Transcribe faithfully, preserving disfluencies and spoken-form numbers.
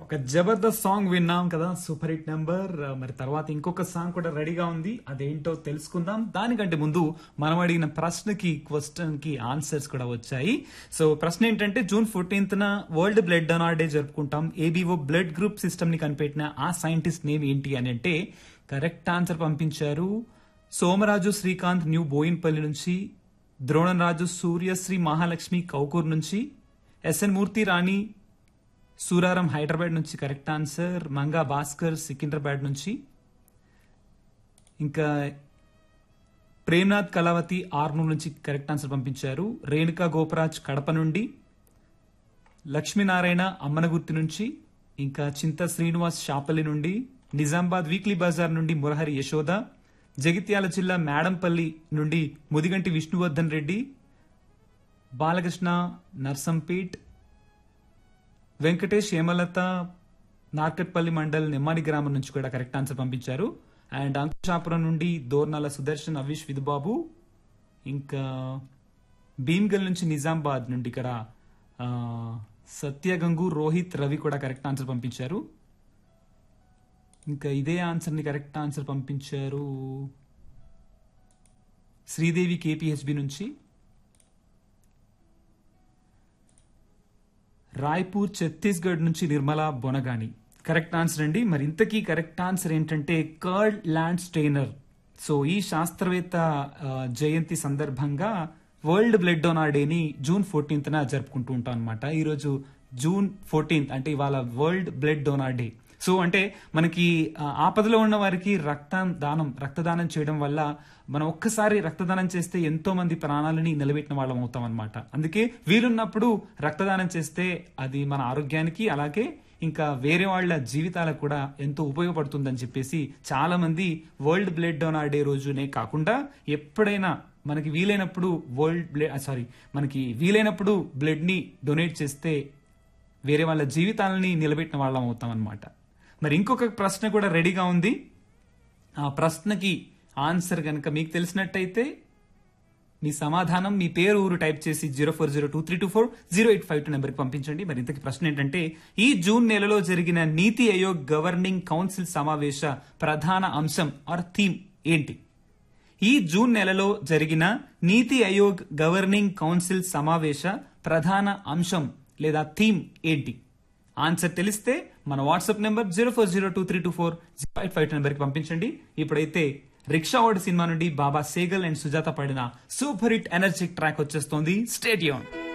ఒక జబర్దస్త్ సాంగ్ విన్నాం కదా, సూపర్ హిట్ నెంబర్. మరి తర్వాత ఇంకొక సాంగ్ కూడా రెడీగా ఉంది, అదేంటో తెలుసుకుందాం. దానికంటే ముందు మనం అడిగిన ప్రశ్నకి క్వశ్చన్ కి ఆన్సర్స్ కూడా వచ్చాయి. సో ప్రశ్న ఏంటంటే, జూన్ ఫోర్టీన్త్ న వరల్డ్ బ్లడ్ డొనార్ డే జరుపుకుంటాం. ఏబీఓ బ్లడ్ గ్రూప్ సిస్టమ్ ని కనిపెట్టిన ఆ సైంటిస్ట్ నేమ్ ఏంటి అని అంటే కరెక్ట్ ఆన్సర్ పంపించారు సోమరాజు శ్రీకాంత్ న్యూ బోయిన్పల్లి నుంచి, ద్రోణరాజు సూర్యశ్రీ మహాలక్ష్మి కౌకూర్ నుంచి, ఎస్ఎన్ మూర్తి రాణి సూరారం హైదరాబాద్ నుంచి కరెక్ట్ ఆన్సర్, మంగా భాస్కర్ సికింద్రాబాద్ నుంచి, ఇంకా ప్రేమ్నాథ్ కళావతి ఆర్నూర్ నుంచి కరెక్ట్ ఆన్సర్ పంపించారు. రేణుకా గోపరాజ్ కడప నుండి, లక్ష్మీనారాయణ అమ్మనగుర్తి నుంచి, ఇంకా చింత శ్రీనివాస్ షాపల్లి నుండి, నిజామాబాద్ వీక్లీ బజార్ నుండి మురహరి యశోద, జగిత్యాల జిల్లా మేడంపల్లి నుండి ముదిగంటి విష్ణువర్ధన్ రెడ్డి, బాలకృష్ణ నర్సంపేట్, వెంకటేష్ హేమలత నార్కట్పల్లి మండల్ నెమ్మాని గ్రామం నుంచి కూడా కరెక్ట్ ఆన్సర్ పంపించారు. అండ్ అంకుశాపురం నుండి దోర్నాల సుదర్శన్ అవిష్ విధుబాబు, ఇంకా భీమ్గల్ నుంచి నిజామాబాద్ నుండి ఇక్కడ సత్యగంగు రోహిత్ రవి కూడా కరెక్ట్ ఆన్సర్ పంపించారు. ఇంకా ఇదే ఆన్సర్ ని కరెక్ట్ ఆన్సర్ పంపించారు శ్రీదేవి కేపీహెచ్బి నుంచి, రాయ్పూర్ ఛత్తీస్గఢ్ నుంచి నిర్మలా బొనగాని కరెక్ట్ ఆన్సర్ అండి. మరి ఇంతకీ కరెక్ట్ ఆన్సర్ ఏంటంటే కర్ల్ ల్యాండ్ స్టెయినర్. సో ఈ శాస్త్రవేత్త జయంతి సందర్భంగా వరల్డ్ బ్లడ్ డొనార్ డేని జూన్ ఫోర్టీన్త్ న జరుపుకుంటూ ఉంటాం అనమాట. ఈరోజు జూన్ ఫోర్టీన్త్ అంటే ఇవాళ world blood donor day. So అంటే మనకి ఆపదలో ఉన్న వారికి రక్తం దానం రక్తదానం చేయడం వల్ల మనం ఒక్కసారి రక్తదానం చేస్తే ఎంతో మంది ప్రాణాలని నిలబెట్టిన వాళ్ళం అవుతాం అనమాట. అందుకే వీలున్నప్పుడు రక్తదానం చేస్తే అది మన ఆరోగ్యానికి అలాగే ఇంకా వేరే వాళ్ళ జీవితాలకు కూడా ఎంతో ఉపయోగపడుతుందని చెప్పేసి చాలా మంది వరల్డ్ బ్లడ్ డొనార్ డే రోజునే కాకుండా ఎప్పుడైనా మనకి వీలైనప్పుడు వరల్డ్ బ్లడ్ సారీ మనకి వీలైనప్పుడు బ్లడ్ ని డొనేట్ చేస్తే వేరే వాళ్ళ జీవితాలని నిలబెట్టిన వాళ్ళం అవుతాం అనమాట. మరి ఇంకొక ప్రశ్న కూడా రెడీగా ఉంది. ఆ ప్రశ్నకి ఆన్సర్ కనుక మీకు తెలిసినట్టయితే మీ సమాధానం మీ పేరు ఊరు టైప్ చేసి zero four zero two three two four zero eight five two నెంబర్కి పంపించండి. మరి ఇంతకీ ప్రశ్న ఏంటంటే, ఈ జూన్ నెలలో జరిగిన నీతి ఆయోగ్ గవర్నింగ్ కౌన్సిల్ సమావేశ ప్రధాన అంశం ఆర్ థీమ్ ఏంటి? ఈ జూన్ నెలలో జరిగిన నీతి ఆయోగ్ గవర్నింగ్ కౌన్సిల్ సమావేశ ప్రధాన అంశం లేదా థీమ్ ఏంటి? ఆన్సర్ తెలిస్తే మన WhatsApp number zero four zero two three two four zero eight five two నెంబర్కి పంపించండి. ఇప్పుడైతే రిక్షా ఓడ్ సినిమా నుండి బాబా సేగల్ అండ్ సుజాత పాడిన సూపర్ హిట్ ఎనర్జిక్ ట్రాక్ వచ్చేస్తోంది. స్టేట్ యూన్.